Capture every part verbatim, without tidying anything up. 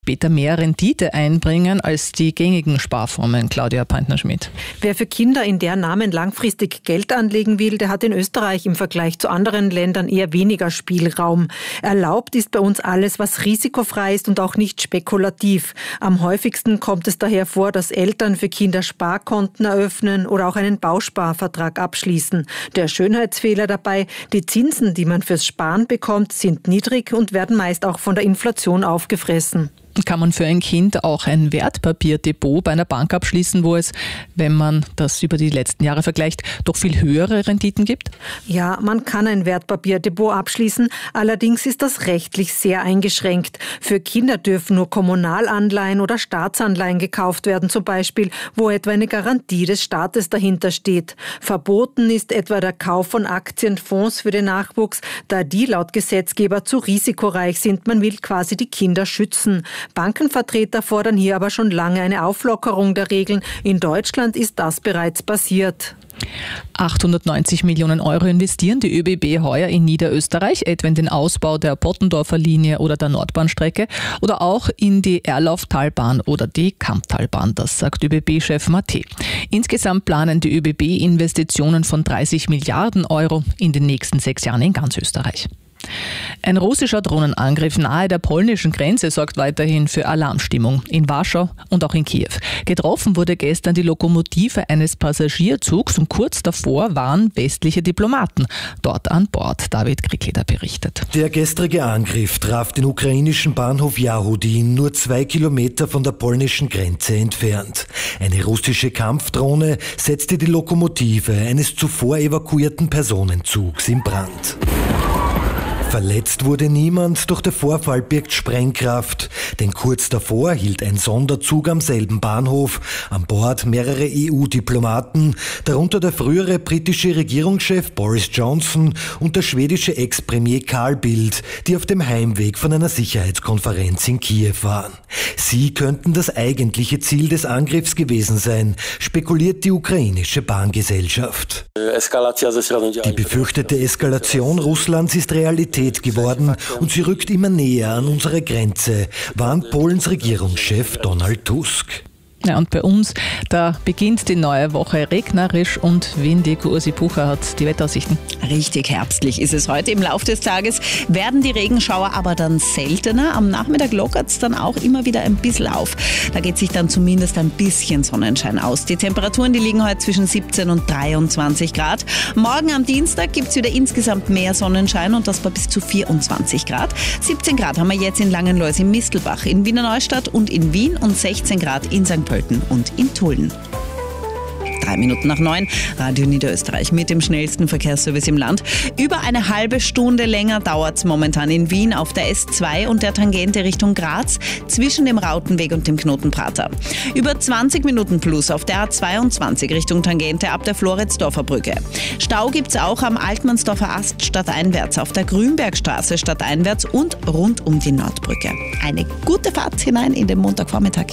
später mehr Rendite einbringen als die gängigen Sparformen, Claudia Peintner-Schmidt. Wer für Kinder in deren Namen langfristig Geld anlegen will, der hat in Österreich im Vergleich zu anderen Ländern eher weniger Spielraum. Erlaubt ist bei uns alles, was risikofrei ist und auch nicht spekulativ. Am häufigsten kommt es daher vor, dass Eltern für Kinder Sparkonten eröffnen oder auch einen Bausparvertrag abschließen. Der Schönheitsfehler dabei: die Zinsen, die man fürs Sparen bekommt, sind niedrig und werden meist auch von der Inflation aufgefressen. Kann man für ein Kind auch ein Wertpapierdepot bei einer Bank abschließen, wo es, wenn man das über die letzten Jahre vergleicht, doch viel höhere Renditen gibt? Ja, man kann ein Wertpapierdepot abschließen, allerdings ist das rechtlich sehr eingeschränkt. Für Kinder dürfen nur Kommunalanleihen oder Staatsanleihen gekauft werden, zum Beispiel, wo etwa eine Garantie des Staates dahinter steht. Verboten ist etwa der Kauf von Aktienfonds für den Nachwuchs, da die laut Gesetzgeber zu risikoreich sind. Man will quasi die Kinder schützen. Bankenvertreter fordern hier aber schon lange eine Auflockerung der Regeln. In Deutschland ist das bereits passiert. achthundertneunzig Millionen Euro investieren die ÖBB heuer in Niederösterreich, etwa in den Ausbau der Bottendorfer Linie oder der Nordbahnstrecke oder auch in die Erlauftalbahn oder die Kamptalbahn, das sagt ÖBB-Chef Matte. Insgesamt planen die ÖBB Investitionen von dreißig Milliarden Euro in den nächsten sechs Jahren in ganz Österreich. Ein russischer Drohnenangriff nahe der polnischen Grenze sorgt weiterhin für Alarmstimmung in Warschau und auch in Kiew. Getroffen wurde gestern die Lokomotive eines Passagierzugs und kurz davor waren westliche Diplomaten dort an Bord. David Krickeder berichtet. Der gestrige Angriff traf den ukrainischen Bahnhof Yahudin, nur zwei Kilometer von der polnischen Grenze entfernt. Eine russische Kampfdrohne setzte die Lokomotive eines zuvor evakuierten Personenzugs in Brand. Verletzt wurde niemand, doch der Vorfall birgt Sprengkraft. Denn kurz davor hielt ein Sonderzug am selben Bahnhof. An Bord mehrere E U-Diplomaten, darunter der frühere britische Regierungschef Boris Johnson und der schwedische Ex-Premier Carl Bildt, die auf dem Heimweg von einer Sicherheitskonferenz in Kiew waren. Sie könnten das eigentliche Ziel des Angriffs gewesen sein, spekuliert die ukrainische Bahngesellschaft. Die befürchtete Eskalation Russlands ist Realität geworden und sie rückt immer näher an unsere Grenze, warnt Polens Regierungschef Donald Tusk. Ja, und bei uns, da beginnt die neue Woche regnerisch und windig. Ursi Pucher hat die Wetteraussichten. Richtig herbstlich ist es heute. Im Laufe des Tages werden die Regenschauer aber dann seltener. Am Nachmittag lockert es dann auch immer wieder ein bisschen auf. Da geht sich dann zumindest ein bisschen Sonnenschein aus. Die Temperaturen, die liegen heute zwischen siebzehn und dreiundzwanzig Grad. Morgen am Dienstag gibt es wieder insgesamt mehr Sonnenschein und das bei bis zu vierundzwanzig Grad. siebzehn Grad haben wir jetzt in Langenlois im Mistelbach, in Wiener Neustadt und in Wien und sechzehn Grad in Sankt Pölten und in Tulln. Drei Minuten nach neun, Radio Niederösterreich mit dem schnellsten Verkehrsservice im Land. Über eine halbe Stunde länger dauert es momentan in Wien auf der S zwei und der Tangente Richtung Graz zwischen dem Rautenweg und dem Knotenprater. Über zwanzig Minuten plus auf der A zweiundzwanzig Richtung Tangente ab der Floridsdorfer Brücke. Stau gibt es auch am Altmannsdorfer Ast stadteinwärts, auf der Grünbergstraße stadteinwärts und rund um die Nordbrücke. Eine gute Fahrt hinein in den Montagvormittag.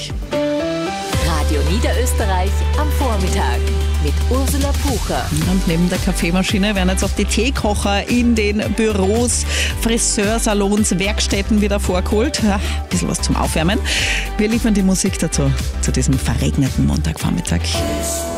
Radio Niederösterreich am Vormittag mit Ursula Pucher. Und neben der Kaffeemaschine werden jetzt auch die Teekocher in den Büros, Friseursalons, Werkstätten wieder vorgeholt. Ja, ein bisschen was zum Aufwärmen. Wir liefern die Musik dazu, zu diesem verregneten Montagvormittag.